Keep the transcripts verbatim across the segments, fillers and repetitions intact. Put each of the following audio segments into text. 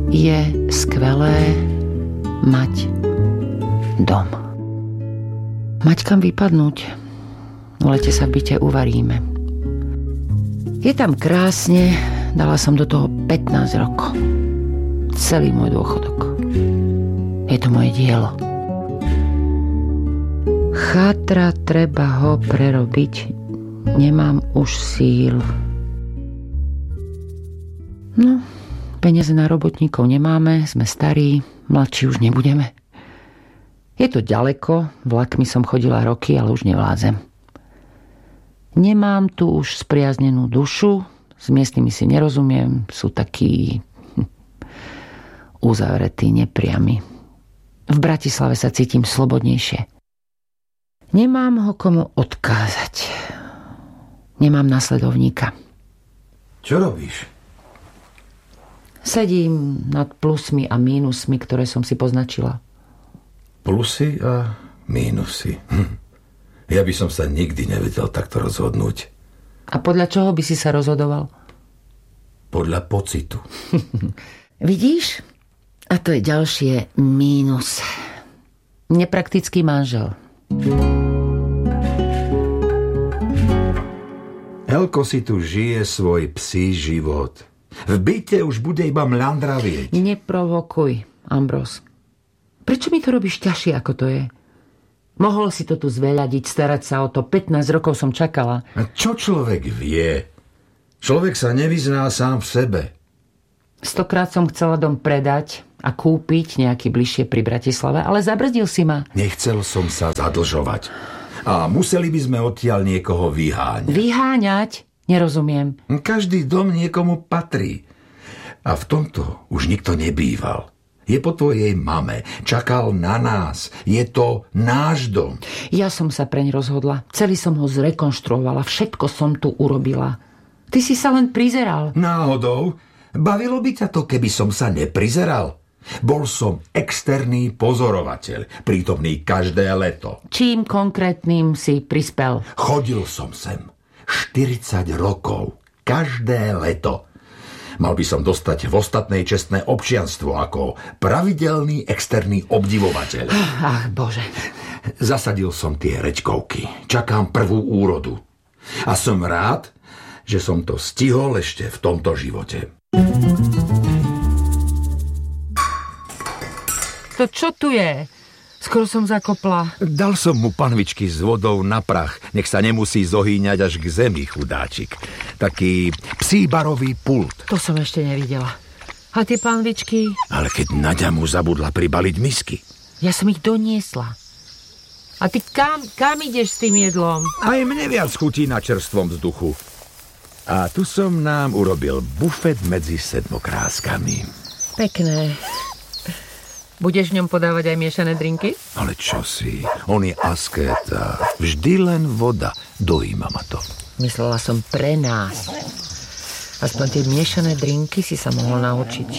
Je skvelé mať dom. Mať kam vypadnúť. V lete sa v byte uvaríme. Je tam krásne, dala som do toho pätnásť rokov. Celý môj dôchodok. Je to moje dielo. Chátra, treba ho prerobiť. Nemám už síl. No, peniaze na robotníkov nemáme, sme starí, mladší už nebudeme. Je to ďaleko, vlakmi som chodila roky, ale už nevládzem. Nemám tu už spriaznenú dušu, s miestnymi si nerozumiem, sú takí hm, uzavretí, nepriami. V Bratislave sa cítim slobodnejšie. Nemám ho komu odkázať. Nemám nasledovníka. Čo robíš? Sedím nad plusmi a mínusmi, ktoré som si poznačila. Plusy a mínusy. Hm. Ja by som sa nikdy nevedel takto rozhodnúť. A podľa čoho by si sa rozhodoval? Podľa pocitu. Vidíš? A to je ďalšie mínus. Nepraktický manžel. Elko si tu žije svoj psí život. V byte už bude iba mľandravieť. Neprovokuj, Ambros. Prečo mi to robíš ťažšie, ako to je? Mohol si to tu zveľadiť, starať sa o to. pätnásť rokov som čakala. A čo človek vie? Človek sa nevyzná sám v sebe. Stokrát som chcela dom predať a kúpiť nejaký bližšie pri Bratislave, ale zabrzdil si ma. Nechcel som sa zadlžovať. A museli by sme odtiaľ niekoho vyháňať. Vyháňať? Nerozumiem. Každý dom niekomu patrí. A v tomto už nikto nebýval. Je po tvojej mame. Čakal na nás. Je to náš dom. Ja som sa preň rozhodla. Celý som ho zrekonštruovala. Všetko som tu urobila. Ty si sa len prizeral. Náhodou? Bavilo by ťa to, keby som sa neprizeral? Bol som externý pozorovateľ, prítomný každé leto. Čím konkrétnym si prispel? Chodil som sem. štyridsať rokov. Každé leto. Mal by som dostať v ostatnej čestné občianstvo ako pravidelný externý obdivovateľ. Ach, Bože. Zasadil som tie rečkovky. Čakám prvú úrodu. A som rád, že som to stihol ešte v tomto živote. To čo tu je? Skoro som zakopla. Dal som mu panvičky s vodou na prach. Nech sa nemusí zohýňať až k zemi, chudáčik. Taký psíbarový pult. To som ešte nevidela. A tie panvičky? Ale keď Naďa mu zabudla pribaliť misky. Ja som ich doniesla. A ty kam, kam ideš s tým jedlom? Aj mne viac chutí na čerstvom vzduchu. A tu som nám urobil bufet medzi sedmokráskami. Pekné. Budeš v ňom podávať aj miešané drinky? Ale čo si? On je askéta. Vždy len voda. Dojíma ma to. Myslela som pre nás. Aspoň tie miešané drinky si sa mohol naučiť.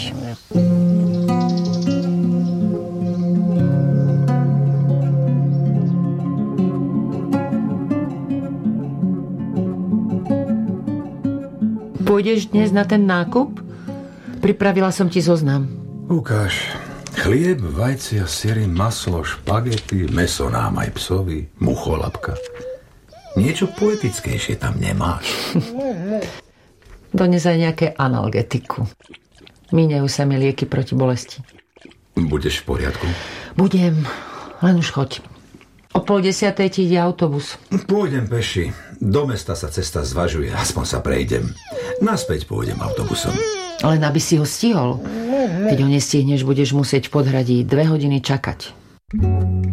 Pôjdeš dnes na ten nákup? Pripravila som ti zoznam. Ukáž. Chlieb, vajcia, syry, maslo, špagety, mäso nám aj psovi, mucholapka. Niečo poetickejšie tam nemáš. Dones aj nejaké analgetiku. Míňajú sa mi lieky proti bolesti. Budeš v poriadku? Budem, len už choď. O pol desiatej ti ide autobus. Pôjdem peši. Do mesta sa cesta zvažuje, aspoň sa prejdem. Naspäť pôjdem autobusom. Len aby si ho stihol. Keď ho nestihneš, budeš musieť v Podhradí dve hodiny čakať.